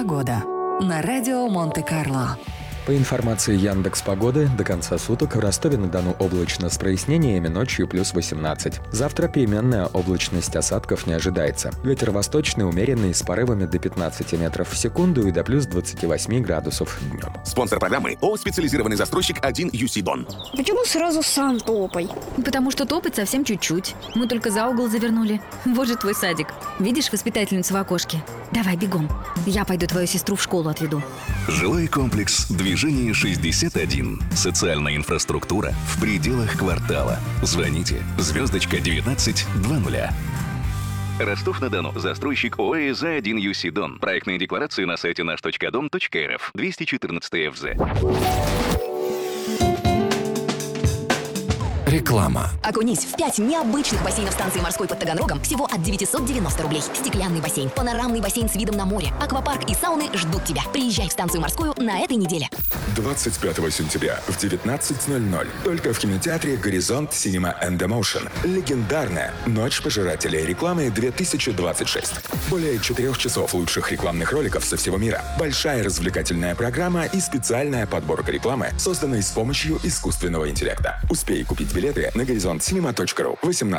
Погода на радио Монте-Карло. По информации Яндекс.Погоды, до конца суток в Ростове-на-Дону облачно с прояснениями, ночью плюс 18. Завтра переменная облачность, осадков не ожидается. Ветер восточный, умеренный, с порывами до 15 метров в секунду и до плюс 28 градусов днем. Спонсор программы ООО «Специализированный застройщик 1 UC Дон». Почему сразу сам топай? Потому что топать совсем чуть-чуть. Мы только за угол завернули. Вот же твой садик. Видишь воспитательницу в окошке? Давай бегом. Я пойду твою сестру в школу отведу. Жилой комплекс «Движение 61». Социальная инфраструктура в пределах квартала. Звоните *1920. Ростов-на-Дону. Застройщик ОАЭ «За1 ЮСИ Дон». Проектные декларации на сайте наш.дом.рф. 214 ФЗ. Реклама. Окунись в 5 необычных бассейнов станции морской под Таганрогом всего от 990 рублей. Стеклянный бассейн, панорамный бассейн с видом на море, аквапарк и сауны ждут тебя. Приезжай в станцию морскую на этой неделе. 25 сентября в 19:00 только в кинотеатре «Горизонт Cinema and Emotion». Легендарная «Ночь пожирателей рекламы 2026». Более 4 часов лучших рекламных роликов со всего мира. Большая развлекательная программа и специальная подборка рекламы, созданная с помощью искусственного интеллекта. Успей купить билеты на горизонтcinema.ru. 18